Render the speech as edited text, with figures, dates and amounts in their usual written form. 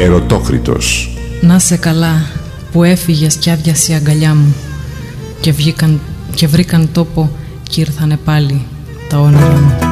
Ερωτόκριτος. Να σε καλά που έφυγες κι άδειασε η αγκαλιά μου και βρήκαν τόπο κι ήρθανε πάλι τα όνειρά μου.